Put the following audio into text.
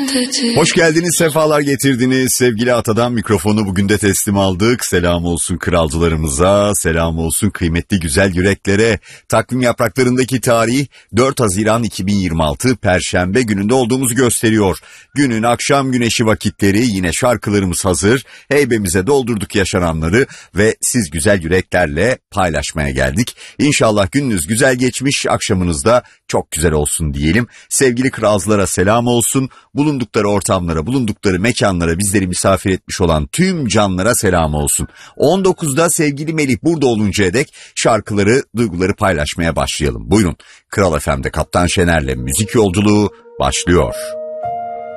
Hoş geldiniz, sefalar getirdiniz. Sevgili Atadan mikrofonu bugün de teslim aldık. Selam olsun kralcılarımıza, selam olsun kıymetli güzel yüreklere. Takvim yapraklarındaki tarih 4 Haziran 2026 Perşembe gününde olduğumuzu gösteriyor. Günün akşam güneşi vakitleri, yine şarkılarımız hazır. Heybemize doldurduk yaşananları ve siz güzel yüreklerle paylaşmaya geldik. İnşallah gününüz güzel geçmiş, akşamınız da çok güzel olsun diyelim. Sevgili kralcılara selam olsun. Bulundukları ortamlara, bulundukları mekanlara bizleri misafir etmiş olan tüm canlara selam olsun. 19'da sevgili Melih burada oluncaya dek şarkıları, duyguları paylaşmaya başlayalım. Buyurun, Kral FM'de Kaptan Şener'le müzik yolculuğu başlıyor.